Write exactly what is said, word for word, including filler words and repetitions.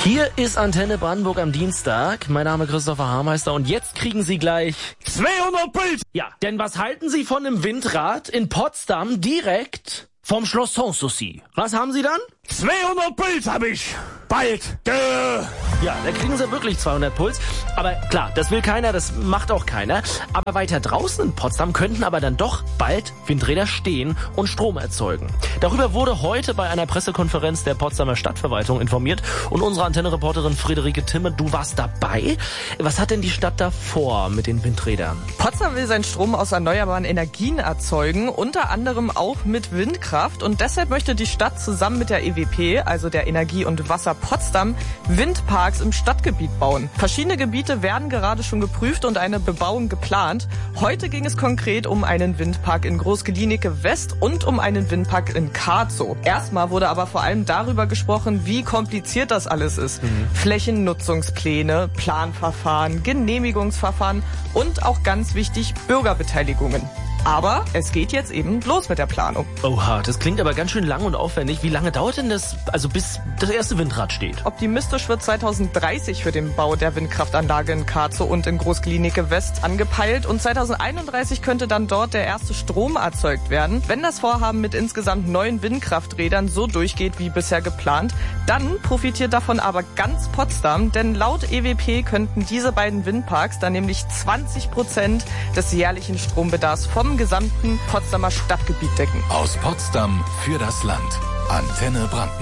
Hier ist Antenne Brandenburg am Dienstag. Mein Name ist Christopher Haarmeister und jetzt kriegen Sie gleich zweihundert Puls! Ja, denn was halten Sie von einem Windrad in Potsdam direkt vom Schloss Sanssouci? Was haben Sie dann? zweihundert Puls hab ich! Bald! Dö. Ja, da kriegen Sie wirklich zweihundert Puls. Aber klar, das will keiner, das macht auch keiner. Aber weiter draußen in Potsdam könnten aber dann doch bald Windräder stehen und Strom erzeugen. Darüber wurde heute bei einer Pressekonferenz der Potsdamer Stadtverwaltung informiert. Und unsere Antenne-Reporterin Friederike Timme, du warst dabei. Was hat denn die Stadt da vor mit den Windrädern? Potsdam will seinen Strom aus erneuerbaren Energien erzeugen, unter anderem auch mit Windkraft. Und deshalb möchte die Stadt zusammen mit der E W P, also der Energie und Wasser Potsdam, Windparks im Stadtgebiet bauen. Verschiedene Gebiete werden gerade schon geprüft und eine Bebauung geplant. Heute ging es konkret um einen Windpark in Groß-Glienicke West und um einen Windpark in Karzow. Erstmal wurde aber vor allem darüber gesprochen, wie kompliziert das alles ist. Mhm. Flächennutzungspläne, Planverfahren, Genehmigungsverfahren und auch ganz wichtig Bürgerbeteiligungen. Aber es geht jetzt eben los mit der Planung. Oha, das klingt aber ganz schön lang und aufwendig. Wie lange dauert denn das, also bis das erste Windrad steht? Optimistisch wird zweitausenddreißig für den Bau der Windkraftanlage in Karzow und in Groß-Glienicke West angepeilt. Und zweitausendeinunddreißig könnte dann dort der erste Strom erzeugt werden. Wenn das Vorhaben mit insgesamt neun Windkrafträdern so durchgeht wie bisher geplant, dann profitiert davon aber ganz Potsdam. Denn laut E W P könnten diese beiden Windparks dann nämlich zwanzig Prozent des jährlichen Strombedarfs vom gesamten Potsdamer Stadtgebiet decken. Aus Potsdam für das Land. Antenne Brandenburg.